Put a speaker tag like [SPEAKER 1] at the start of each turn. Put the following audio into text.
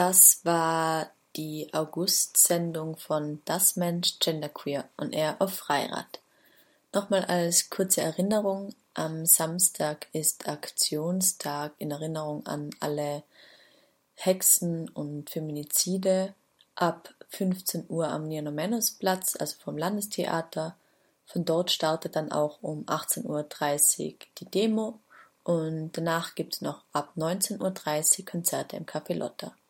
[SPEAKER 1] Das war die August-Sendung von Das Mensch Genderqueer und er auf Freirad. Nochmal als kurze Erinnerung, am Samstag ist Aktionstag in Erinnerung an alle Hexen und Feminizide ab 15 Uhr am Nierno-Mennos-Platz, also vom Landestheater. Von dort startet dann auch um 18:30 Uhr die Demo und danach gibt es noch ab 19:30 Uhr Konzerte im Café Lotta.